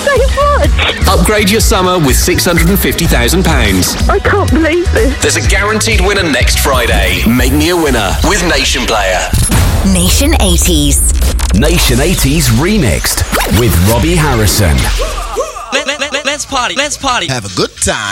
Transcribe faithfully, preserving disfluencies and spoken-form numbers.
so much. Upgrade your summer with six hundred fifty thousand pounds. I can't believe this. There's a guaranteed winner next Friday. Make me a winner with Nation Player. Nation eighties. Nation eighties Remixed with Robbie Harrison. Let, let, let, let's party, let's party. Have a good time.